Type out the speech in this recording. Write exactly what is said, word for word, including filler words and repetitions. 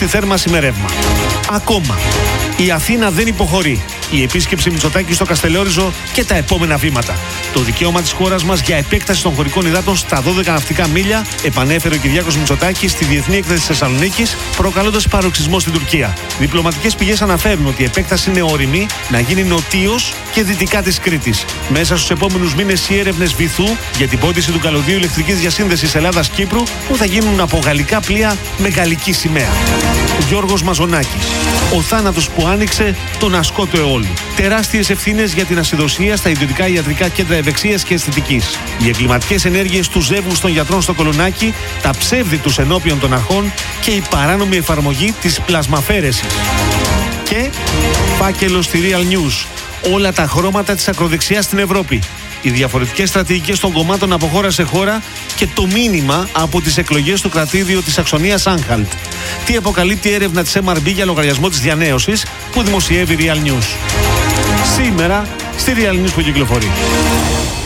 στη θέρμανση με ρεύμα. Ακόμα, η Αθήνα δεν υποχωρεί. Η επίσκεψη Μητσοτάκη στο Καστελόριζο και τα επόμενα βήματα. Το δικαίωμα της χώρας μας για επέκταση των χωρικών υδάτων στα δώδεκα ναυτικά μίλια επανέφερε ο Κυριάκος Μητσοτάκης στη Διεθνή Έκθεση της Θεσσαλονίκης, προκαλώντας παροξισμό στην Τουρκία. Διπλωματικές πηγές αναφέρουν ότι η επέκταση είναι όριμη να γίνει νοτίως και δυτικά της Κρήτης. Μέσα στους επόμενους μήνες οι έρευνες βυθού για την πόντιση του καλωδίου ηλεκτρικής διασύνδεσης Ελλάδας-Κύπρου που θα γίνουν από γαλλικά πλοία με γαλλική σημαία. Γιώργος Μαζονάκης. Ο θάνατος που άνοιξε τον ασκό του αιώλου. Τεράστιες ευθύνες για την ασυδοσία στα ιδιωτικά ιατρικά κέντρα ευεξίας και αισθητικής. Οι εγκληματικές ενέργειες του ζεύγους των γιατρών στο Κολονάκι, τα ψεύδη τους ενώπιον των αρχών και η παράνομη εφαρμογή της πλασμαφέρεσης. Και φάκελο στη Real News. Όλα τα χρώματα της ακροδεξιάς στην Ευρώπη. Οι διαφορετικές στρατηγικές των κομμάτων από χώρα σε χώρα και το μήνυμα από τις εκλογές στο κρατήδιο της Αξονίας Άνχαλτ. Τι αποκαλύπτει η έρευνα της εμ αρ μπι για λογαριασμό της διανέωσης που δημοσιεύει Real News. Σήμερα στη Real News που κυκλοφορεί.